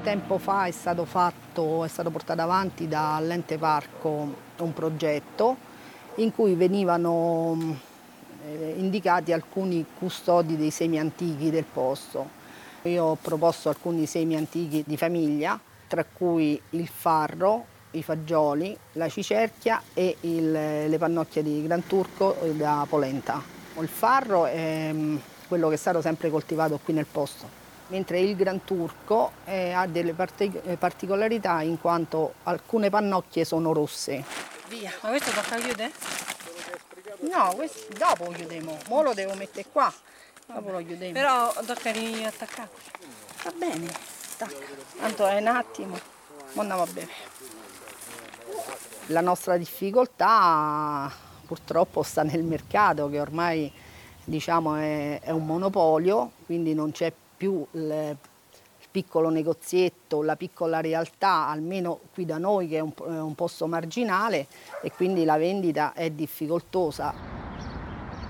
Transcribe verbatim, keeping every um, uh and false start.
tempo fa è stato fatto, è stato portato avanti dall'ente parco un progetto in cui venivano eh, indicati alcuni custodi dei semi antichi del posto. Io ho proposto alcuni semi antichi di famiglia, tra cui il farro, i fagioli, la cicerchia e il, le pannocchie di Granturco da polenta. Il farro è quello che è stato sempre coltivato qui nel posto, mentre il Granturco eh, ha delle particolarità in quanto alcune pannocchie sono rosse. Via, ma questo tocca chiudere? No, questo dopo chiudiamo, ora lo devo mettere qua, dopo lo chiudiamo. Però tocca riattaccare. Va bene, stacca, tanto è un attimo, ora andiamo a bere. La nostra difficoltà purtroppo sta nel mercato, che ormai diciamo è, è un monopolio, quindi non c'è più il, il piccolo negozietto, la piccola realtà, almeno qui da noi che è un, è un posto marginale, e quindi la vendita è difficoltosa.